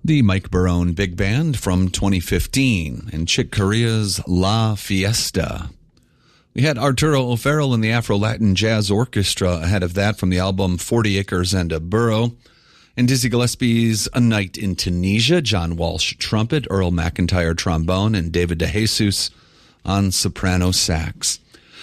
The Mike Barone Big Band from 2015 and Chick Corea's La Fiesta. We had Arturo O'Farrell and the Afro-Latin Jazz Orchestra ahead of that from the album 40 Acres and a Burro. And Dizzy Gillespie's A Night in Tunisia, John Walsh trumpet, Earl McIntyre trombone, and David DeJesus on soprano sax.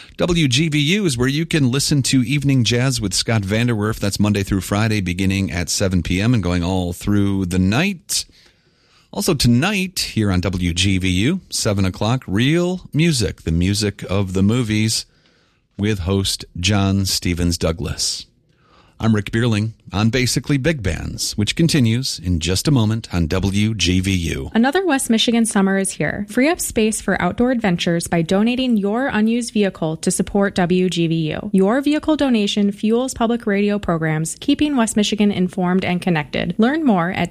WGVU is where you can listen to Evening Jazz with Scott Vanderwerf. That's Monday through Friday beginning at 7 p.m. and going all through the night. Also tonight here on WGVU, 7 o'clock, Real Music, the music of the movies with host John Stevens Douglas. I'm Rick Bierling on Basically Big Bands, which continues in just a moment on WGVU. Another West Michigan summer is here. Free up space for outdoor adventures by donating your unused vehicle to support WGVU. Your vehicle donation fuels public radio programs, keeping West Michigan informed and connected. Learn more at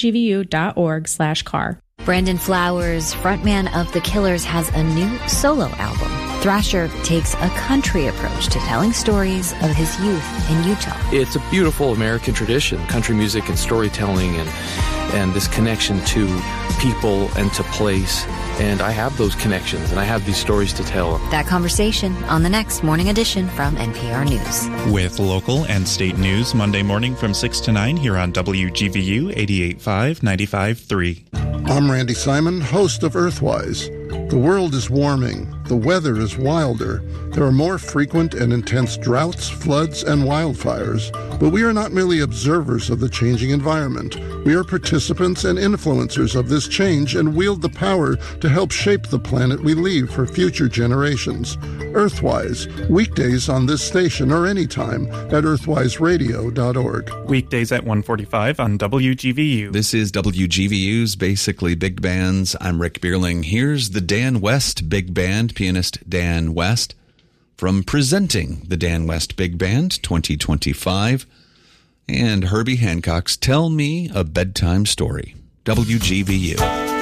wgvu.org/car. Brandon Flowers, frontman of The Killers, has a new solo album. Thrasher takes a country approach to telling stories of his youth in Utah. It's a beautiful American tradition, country music and storytelling and this connection to people and to place. And I have those connections, and I have these stories to tell. That conversation on the next Morning Edition from NPR News. With local and state news Monday morning from 6 to 9 here on WGVU 88.5, 95.3. I'm Randy Simon, host of Earthwise. The world is warming. The weather is wilder. There are more frequent and intense droughts, floods, and wildfires. But we are not merely observers of the changing environment. We are participants and influencers of this change and wield the power to help shape the planet we leave for future generations. Earthwise, weekdays on this station or anytime at earthwiseradio.org. Weekdays at 1:45 on WGVU. This is WGVU's Basically Big Bands. I'm Rick Bierling. Here's the Dan West Big Band, pianist Dan West, from Presenting the Dan West Big Band 2025, and Herbie Hancock's Tell Me a Bedtime Story. WGVU.